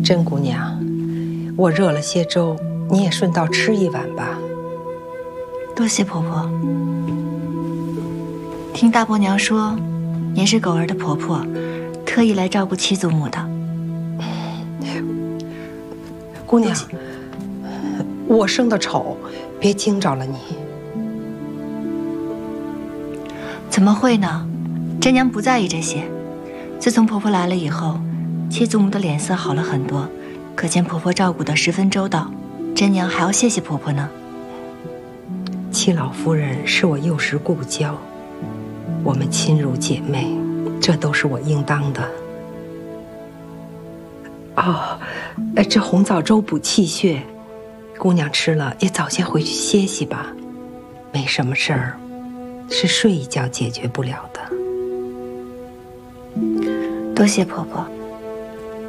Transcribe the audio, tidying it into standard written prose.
甄姑娘，我热了些粥，你也顺道吃一碗吧。 多谢婆婆。听大伯娘说，您是狗儿的婆婆，特意来照顾七祖母的。 姑娘，我生的丑，别惊着了你。 怎么会呢？甄娘不在意这些。自从婆婆来了以后，七祖母的脸色好了很多，可见婆婆照顾得十分周到。甄娘还要谢谢婆婆呢。 七老夫人是我幼时故交，我们亲如姐妹，这都是我应当的。哦，这红枣粥补气血，姑娘吃了也早些回去歇息吧。没什么事儿，是睡一觉解决不了的。 多谢婆婆。